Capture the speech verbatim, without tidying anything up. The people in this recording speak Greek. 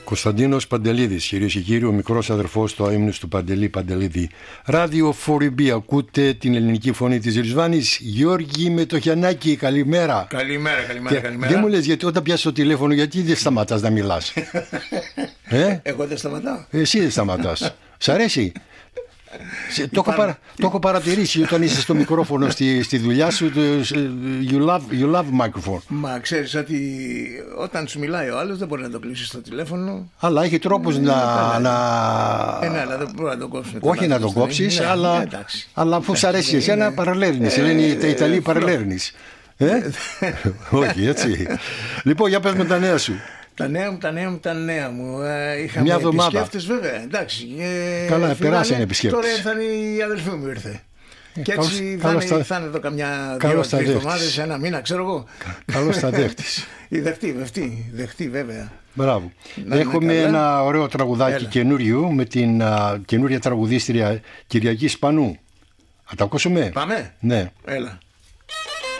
Κωνσταντίνος Παντελίδης, κυρίες και κύριοι, ο μικρός αδερφός του αείμνους του Παντελή Παντελίδη. Ράδιο φορ μπι, ακούτε την ελληνική φωνή της Ριζβάνης. Γιώργη Μετοχιανάκη, καλημέρα. Καλημέρα, καλημέρα, καλημέρα. Δεν μου λες, γιατί όταν πιάσεις το τηλέφωνο, γιατί δεν σταματάς να μιλάς? ε? Εγώ δεν σταματάω. Εσύ δεν σταματάς. Σ' αρέσει? Σε, το, έχω παρα, το έχω παρατηρήσει όταν είσαι στο μικρόφωνο στη, στη δουλειά σου. You love, you love microphone. Μα ξέρεις ότι όταν σου μιλάει ο άλλος δεν μπορεί να το κλείσει στο τηλέφωνο. Αλλά έχει τρόπους να, να... Ε, ναι, αλλά δεν μπορεί να τον κόψει. Όχι να τον κόψεις, ναι, αλλά, ναι, αλλά αφού σ' αρέσει εσένα παραλέρνεις. Λένε οι Ιταλοί παραλέρνεις. Ε? Όχι, έτσι. Λοιπόν, για πες με τα νέα σου. Τα νέα μου, τα νέα μου, τα νέα μου. Είχαμε μια εβδομάδα. Επισκέπτες, βέβαια. Εντάξει. Καλά, περάσαν οι επισκέπτες. Τώρα ήρθαν οι αδελφοί μου, ήρθε. Ε, και καλώς, έτσι καλώς θα, τα... θα είναι εδώ καμιά δύο-τρεις εβδομάδες, ένα μήνα, ξέρω εγώ. Καλώς τα δέχτης. Η δεχτή, δεχτή, δεχτή, βέβαια. Μπράβο. Να Έχουμε ένα ωραίο τραγουδάκι καινούριο με την uh, καινούρια τραγουδίστρια Κυριακή Σπανού. Θα τα ακούσουμε? Πάμε. Ναι. Έλα.